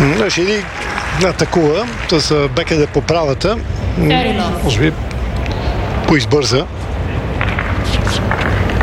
Жили атакува с Бекеде по правата. Може би поизбърза.